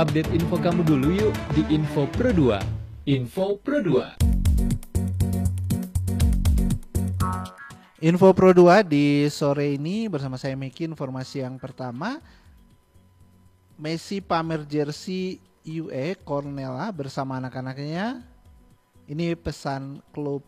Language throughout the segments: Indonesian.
Update info kamu dulu yuk di Info Pro 2. Info Pro 2. Info Pro 2 di sore ini bersama saya Meki. Informasi yang pertama, Messi pamer jersey UE Cornella bersama anak-anaknya. Ini pesan klub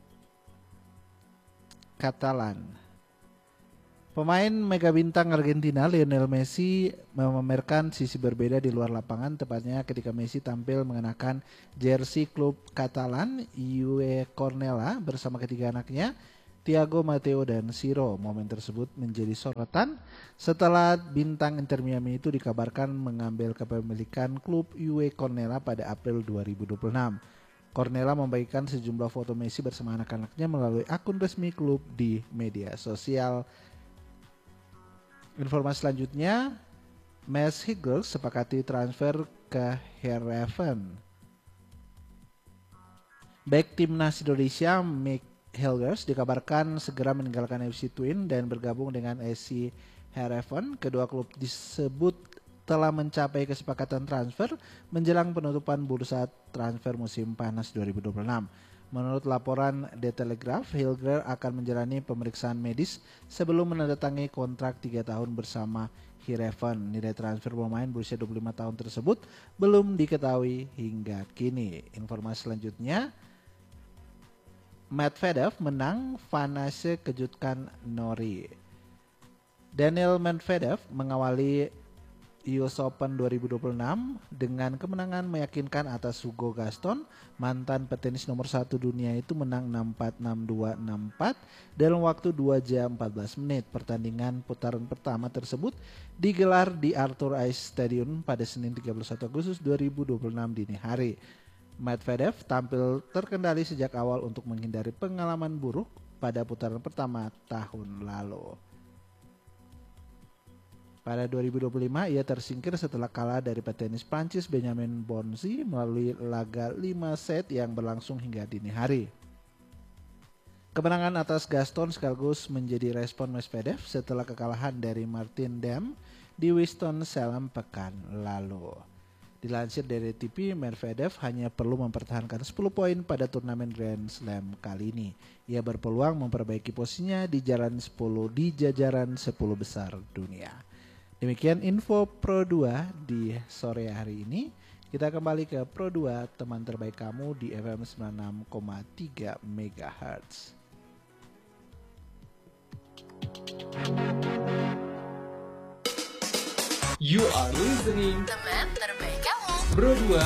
Katalan. Pemain mega bintang Argentina Lionel Messi memamerkan sisi berbeda di luar lapangan, tepatnya ketika Messi tampil mengenakan jersey klub Katalan UE Cornella bersama ketiga anaknya, Thiago, Matteo, dan Ciro. Momen tersebut menjadi sorotan setelah bintang Inter Miami itu dikabarkan mengambil kepemilikan klub UE Cornella pada April 2026. Cornella membagikan sejumlah foto Messi bersama anak-anaknya melalui akun resmi klub di media sosial. Informasi selanjutnya, Mes Higels sepakati transfer ke Heerenveen. Back timnas Indonesia Mick Hilgers dikabarkan segera meninggalkan FC Twin dan bergabung dengan SC Heerenveen. Kedua klub disebut telah mencapai kesepakatan transfer menjelang penutupan bursa transfer musim panas 2026. Menurut laporan The Telegraph, Hilger akan menjalani pemeriksaan medis sebelum menandatangani kontrak 3 tahun bersama Heerenveen. Nilai transfer pemain berusia 25 tahun tersebut belum diketahui hingga kini. Informasi selanjutnya, Medvedev menang, Vanase kejutkan Norrie. Daniel Medvedev mengawali US Open 2026 dengan kemenangan meyakinkan atas Hugo Gaston. Mantan petenis nomor 1 dunia itu menang 6-4, 6-2, 6-4 dalam waktu 2 jam 14 menit. Pertandingan putaran pertama tersebut digelar di Arthur Ashe Stadium pada Senin 31 Agustus 2026 dini hari. Medvedev tampil terkendali sejak awal untuk menghindari pengalaman buruk pada putaran pertama tahun lalu. Pada 2025 ia tersingkir setelah kalah dari petenis Prancis Benjamin Bonzi melalui laga 5 set yang berlangsung hingga dini hari. Kemenangan atas Gaston sekaligus menjadi respon Medvedev setelah kekalahan dari Martin Dem di Winston-Salem pekan lalu. Dilansir dari TV, Medvedev hanya perlu mempertahankan 10 poin pada turnamen Grand Slam kali ini. Ia berpeluang memperbaiki posisinya di jajaran 10 besar dunia. Demikian info Pro 2 di sore hari ini. Kita kembali ke Pro 2, teman terbaik kamu di FM 96,3 MHz. You are listening Teman terbaik kamu. Pro 2